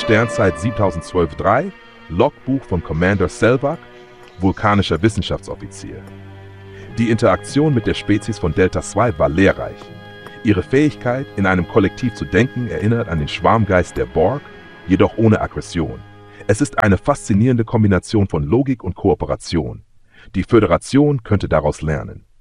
Sternzeit 7012-3, Logbuch von Commander Selvak, vulkanischer Wissenschaftsoffizier. Die Interaktion mit der Spezies von Delta-2 war lehrreich. Ihre Fähigkeit, in einem Kollektiv zu denken, erinnert an den Schwarmgeist der Borg, jedoch ohne Aggression. Es ist eine faszinierende Kombination von Logik und Kooperation. Die Föderation könnte daraus lernen.